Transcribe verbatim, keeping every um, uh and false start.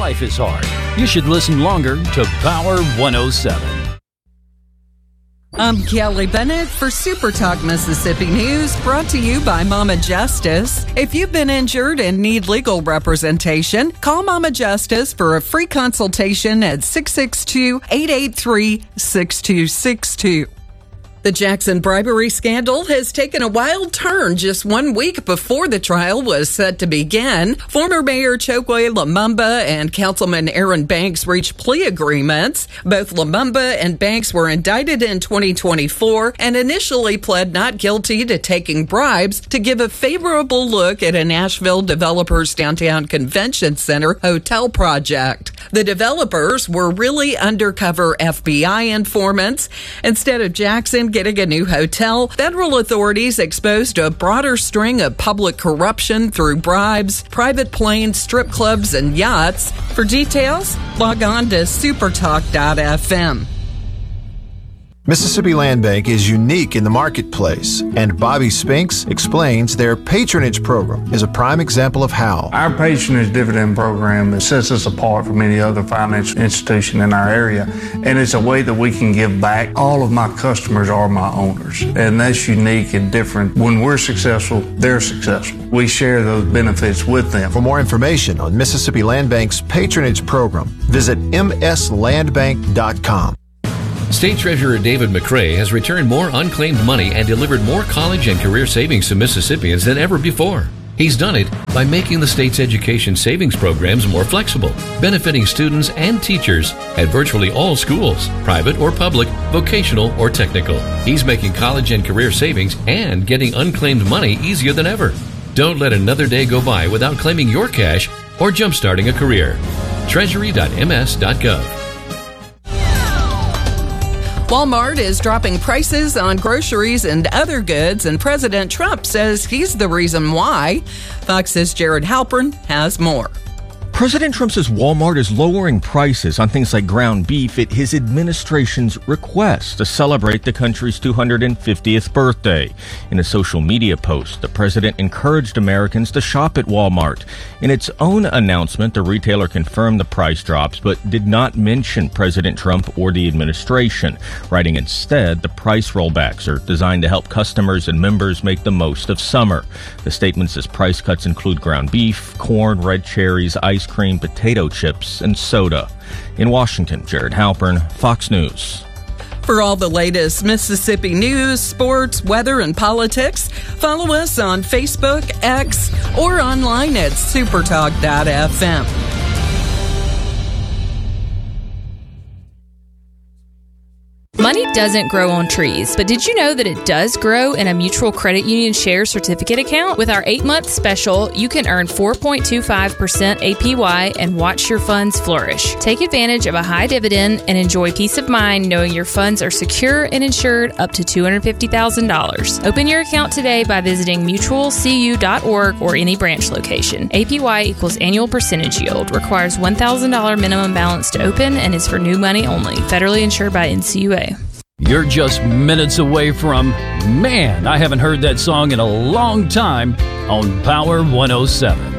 life is hard, you should listen longer to Power one oh seven. I'm Kelly Bennett for Super Talk Mississippi News, brought to you by Mama Justice. If you've been injured and need legal representation, call Mama Justice for a free consultation at six six two, eight eight three, six two six two. The Jackson bribery scandal has taken a wild turn just one week before the trial was set to begin. Former Mayor Chokwe Lumumba and Councilman Aaron Banks reached plea agreements. Both Lumumba and Banks were indicted in twenty twenty-four and initially pled not guilty to taking bribes to give a favorable look at a Nashville developers downtown convention center hotel project. The developers were really undercover F B I informants. Instead of Jackson getting a new hotel, federal authorities exposed a broader string of public corruption through bribes, private planes, strip clubs, and yachts. For details, log on to supertalk dot f m. Mississippi Land Bank is unique in the marketplace, and Bobby Spinks explains their patronage program is a prime example of how. Our patronage dividend program sets us apart from any other financial institution in our area, and it's a way that we can give back. All of my customers are my owners, and that's unique and different. When we're successful, they're successful. We share those benefits with them. For more information on Mississippi Land Bank's patronage program, visit m s land bank dot com. State Treasurer David McCray has returned more unclaimed money and delivered more college and career savings to Mississippians than ever before. He's done it by making the state's education savings programs more flexible, benefiting students and teachers at virtually all schools, private or public, vocational or technical. He's making college and career savings and getting unclaimed money easier than ever. Don't let another day go by without claiming your cash or jumpstarting a career. treasury dot m s dot gov. Walmart is dropping prices on groceries and other goods, and President Trump says he's the reason why. Fox's Jared Halpern has more. President Trump says Walmart is lowering prices on things like ground beef at his administration's request to celebrate the country's two hundred fiftieth birthday. In a social media post, the president encouraged Americans to shop at Walmart. In its own announcement, the retailer confirmed the price drops, but did not mention President Trump or the administration, writing instead the price rollbacks are designed to help customers and members make the most of summer. The statement says price cuts include ground beef, corn, red cherries, ice cream, potato chips, and soda. In Washington, Jared Halpern, Fox News. For all the latest Mississippi news, sports, weather, and politics, follow us on Facebook, X, or online at supertalk dot f m. Money doesn't grow on trees, but did you know that it does grow in a Mutual Credit Union Share Certificate account? With our eight-month special, you can earn four point two five percent A P Y and watch your funds flourish. Take advantage of a high dividend and enjoy peace of mind knowing your funds are secure and insured up to two hundred fifty thousand dollars. Open your account today by visiting mutual c u dot org or any branch location. A P Y equals annual percentage yield, requires one thousand dollars minimum balance to open, and is for new money only. Federally insured by N C U A. You're just minutes away from, man, I haven't heard that song in a long time, on Power one oh seven.